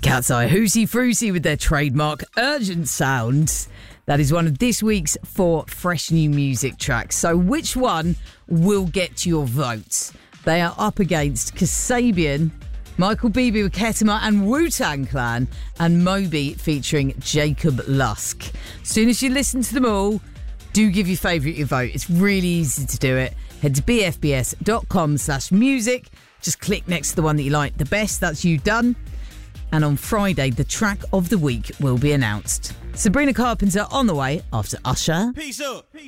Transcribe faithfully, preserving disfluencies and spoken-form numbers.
Cat's Eye Hoosie Fruity with their trademark urgent sound. That is one of this week's four fresh new music tracks. So which one will get your votes? They are up against Kasabian, Michael Bibi with Ketama and Wu-Tang Clan, and Moby featuring Jacob Lusk. Soon as you listen to them all, do give your favourite your vote. It's really easy to do it. Head to bfbs.com slash music. Just click next to the one that you like the best. That's you done. And on Friday, the track of the week will be announced. Sabrina Carpenter on the way after Usher. Peace up. Peace.